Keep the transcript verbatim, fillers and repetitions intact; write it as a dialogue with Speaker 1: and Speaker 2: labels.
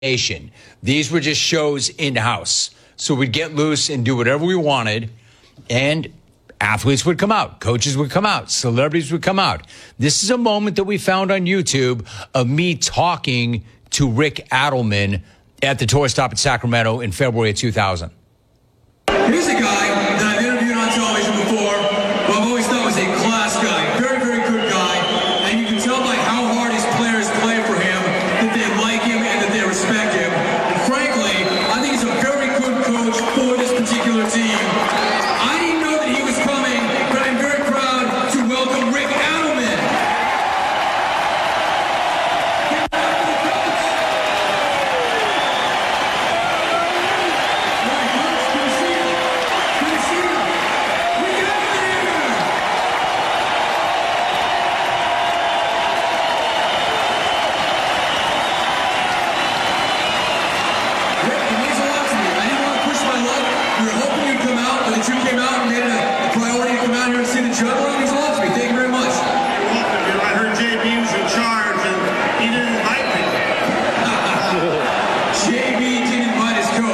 Speaker 1: Nation. These were just shows in-house. So we'd get loose and do whatever we wanted, and athletes would come out, coaches would come out, celebrities would come out. This is a moment that we found on YouTube of me talking to Rick Adelman at the tour stop at Sacramento in February of two thousand.
Speaker 2: Here's a guy that I've interviewed on television before, who I've always thought was a class guy, very, very good guy, and you can tell by how hard his players play for him that they like him and that they respect him. And frankly, I think he's a very good coach for this particular team. I didn't know that he was coming, but I'm very proud to welcome Rick Adelman. You came out and made it a priority to come out here and see the juggling. He's lost me. Thank you very much.
Speaker 3: You're welcome. You know, I heard J B was in charge, and he didn't invite